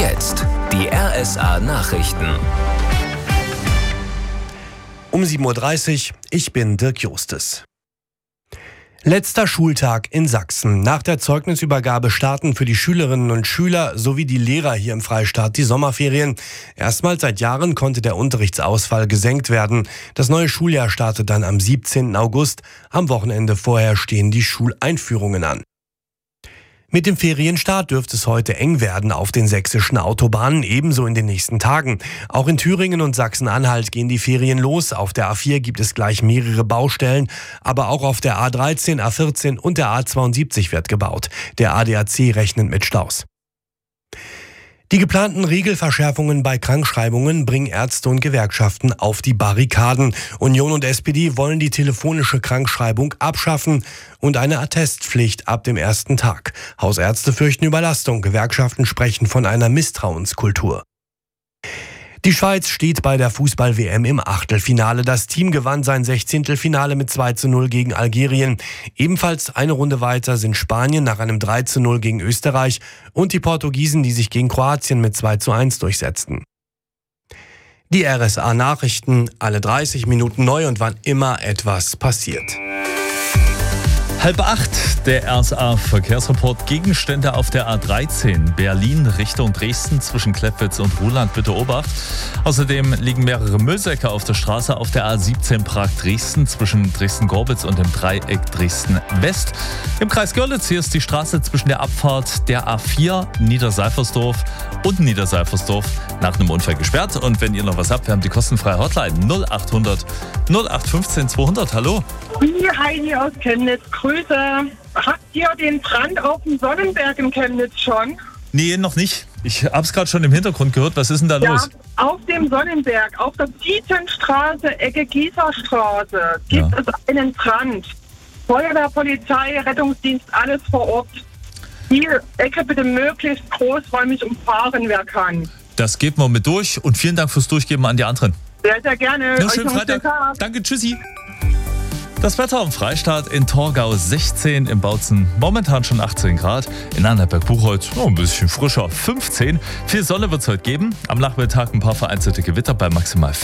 jetzt die RSA Nachrichten. Um 7.30 Uhr, ich bin Dirk Justes. Letzter Schultag in Sachsen. Nach der Zeugnisübergabe starten für die Schülerinnen und Schüler sowie die Lehrer hier im Freistaat die Sommerferien. Erstmals seit Jahren konnte der Unterrichtsausfall gesenkt werden. Das neue Schuljahr startet dann am 17. August. Am Wochenende vorher stehen die Schuleinführungen an. Mit dem Ferienstart dürfte es heute eng werden auf den sächsischen Autobahnen, ebenso in den nächsten Tagen. Auch in Thüringen und Sachsen-Anhalt gehen die Ferien los. Auf der A4 gibt es gleich mehrere Baustellen, aber auch auf der A13, A14 und der A72 wird gebaut. Der ADAC rechnet mit Staus. Die geplanten Regelverschärfungen bei Krankschreibungen bringen Ärzte und Gewerkschaften auf die Barrikaden. Union und SPD wollen die telefonische Krankschreibung abschaffen und eine Attestpflicht ab dem ersten Tag. Hausärzte fürchten Überlastung, Gewerkschaften sprechen von einer Misstrauenskultur. Die Schweiz steht bei der Fußball-WM im Achtelfinale. Das Team gewann sein 16. Finale mit 2:0 gegen Algerien. Ebenfalls eine Runde weiter sind Spanien nach einem 3:0 gegen Österreich und die Portugiesen, die sich gegen Kroatien mit 2:1 durchsetzten. Die RSA-Nachrichten, alle 30 Minuten neu und wann immer etwas passiert. 7:30, der RSA-Verkehrsreport. Gegenstände auf der A13 Berlin Richtung Dresden zwischen Kleppwitz und Ruhland, bitte Obacht. Außerdem liegen mehrere Müllsäcke auf der Straße auf der A17 Prag-Dresden zwischen Dresden-Gorbitz und dem Dreieck Dresden-West. Im Kreis Görlitz hier ist die Straße zwischen der Abfahrt der A4 Niederseifersdorf und Niederseifersdorf nach einem Unfall gesperrt. Und wenn ihr noch was habt, wir haben die kostenfreie Hotline 0800 0815 200. Hallo. Heidi aus Chemnitz, Grüße. Habt ihr den Brand auf dem Sonnenberg in Chemnitz schon? Nee, noch nicht. Ich hab's gerade schon im Hintergrund gehört. Was ist denn da los? Auf dem Sonnenberg, auf der Zietenstraße, Ecke Gießerstraße, gibt es einen Brand. Feuerwehr, Polizei, Rettungsdienst, alles vor Ort. Die Ecke bitte möglichst großräumig umfahren, wer kann. Das geben wir mit durch und vielen Dank fürs Durchgeben an die anderen. Sehr, sehr gerne. Ja, schönen Freitag. Danke, tschüssi. Das Wetter im Freistaat: in Torgau 16, in Bautzen momentan schon 18 Grad, in Annaberg-Buchholz ein bisschen frischer, 15. Viel Sonne wird es heute geben, am Nachmittag ein paar vereinzelte Gewitter bei maximal